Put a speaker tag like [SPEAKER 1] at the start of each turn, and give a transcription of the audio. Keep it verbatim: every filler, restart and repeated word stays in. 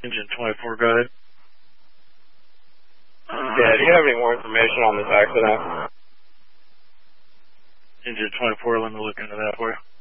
[SPEAKER 1] Engine twenty-four, go ahead.
[SPEAKER 2] Yeah, do you have any more information on this accident?
[SPEAKER 1] Engine twenty-four, let me look into that for you.